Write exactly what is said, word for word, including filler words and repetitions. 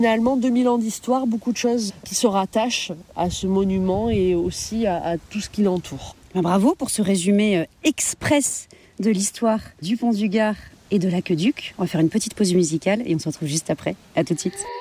Finalement, deux mille ans d'histoire, beaucoup de choses qui se rattachent à ce monument et aussi à, à tout ce qui l'entoure. Bravo pour ce résumé express de l'histoire du Pont du Gard et de l'Aqueduc. On va faire une petite pause musicale et on se retrouve juste après. À tout de suite.